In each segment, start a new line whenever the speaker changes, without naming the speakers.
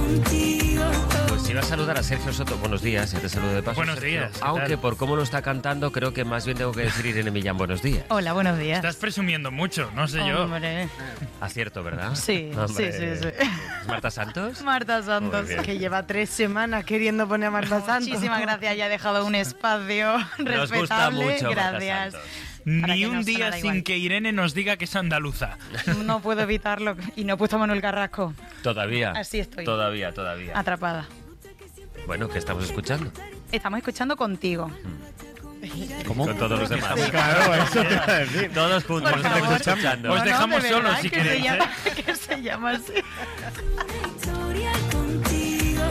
Pues iba a saludar a Sergio Soto. Buenos días, te saludo de paso.
Buenos
Sergio.
días.
Aunque por cómo lo está cantando, creo que más bien tengo que decir Irene Millán, buenos días.
Hola, buenos días.
Estás presumiendo mucho, no sé yo.
Hombre.
Acierto, ¿verdad?
Sí,
Hombre.
sí.
¿Es Marta Santos?
Marta Santos.
Muy bien.
Que lleva 3 semanas queriendo poner a Marta Santos.
Muchísimas gracias, ya ha dejado un espacio
Nos gusta
respetable.
mucho Marta
Gracias.
Santos.
Para
Ni
que
un
no
día
sonara
sin
igual.
que Irene nos diga que es andaluza.
No puedo evitarlo. Y no he puesto a Manuel Carrasco.
Todavía.
Así estoy.
Todavía.
Atrapada.
Bueno, ¿qué estamos escuchando?
Estamos escuchando contigo.
¿Cómo?
Con todos los demás.
Claro, eso te iba a decir.
Todos juntos
Por
nos estamos
favor.
escuchando.
Os dejamos
de
solos
verdad,
si
que
queréis,
se llama, que se llama así.
Historia contigo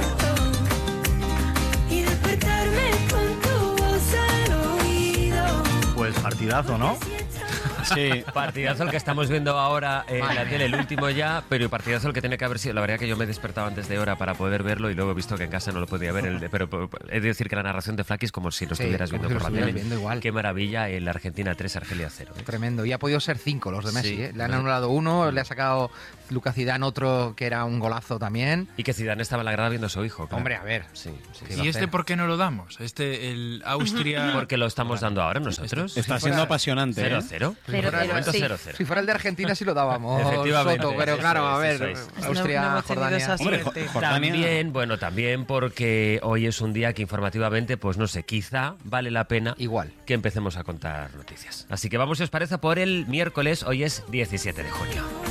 y despertarme con tu voz al oído.
Pues partidazo, ¿no? Sí.
Partidazo el que estamos viendo ahora en la tele, el último ya, pero partidazo el que tiene que haber sido. La verdad que yo me he despertado antes de hora para poder verlo y luego he visto que en casa no lo podía ver. Pero he de decir que la narración de Flaky es como si lo
Sí,
estuvieras
como
viendo
si lo
por la
estuvieras
tele.
viendo igual.
Qué maravilla, el Argentina 3, Argelia 0.
Tremendo. Y ha podido ser 5 los de Messi.
Sí.
Le han anulado uno, le ha sacado Lucas Zidane otro que era un golazo también.
Y que Zidane estaba en la grada viendo a su hijo. Claro.
Hombre, a ver.
Sí.
¿Qué iba
¿Y
a
este
hacer?
por qué no lo damos? El Austria...
Porque lo estamos dando ahora nosotros.
Está siendo apasionante.
0-0.
0-0,
De momento
sí.
0-0.
Si fuera el de Argentina sí lo dábamos,
Efectivamente,
Soto, pero
eso
claro, a
es,
ver,
eso
es.
Austria,
No hemos tenido
Jordania.
esa
Hombre,
suerte.
Jordania.
También porque hoy es un día que informativamente, pues no sé, quizá vale la pena
Igual.
que empecemos a contar noticias. Así que vamos, si os parece, por el miércoles, hoy es 17 de junio.